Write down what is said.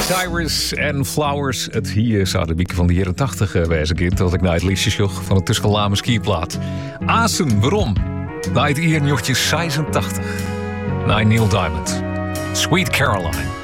Cyrus en Flowers. Het hier zou de week van de jaren 80 wezen kind. Dat ik naar het liedje zocht van het Tuskenlame skiplaat. Asen, waarom? Naar het hier 86. Naar Neil Diamond. Sweet Caroline.